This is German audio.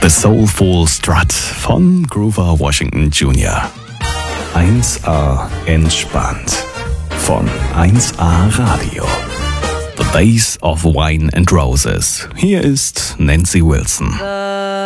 A Soulful Strut von Grover Washington Jr. 1A entspannt von 1A Radio. The Base of Wine and Roses. Hier ist Nancy Wilson.